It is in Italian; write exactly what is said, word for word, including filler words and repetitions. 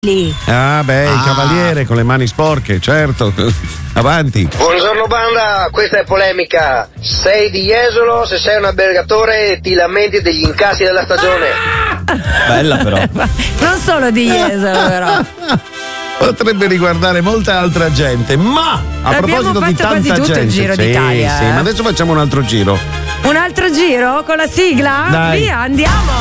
Lì. Ah beh, il Ah. cavaliere con le mani sporche, certo. Avanti. Buongiorno banda, questa è polemica. Sei di Jesolo, se sei un albergatore ti lamenti degli incassi della stagione. Bella però. Non solo di Jesolo, però. Potrebbe riguardare molta altra gente, ma a Abbiamo proposito di fatto quasi tanta tutto il gente, Giro sì, d'Italia, sì, eh. ma adesso facciamo un altro giro. Un altro giro con la sigla? Dai. Via, andiamo!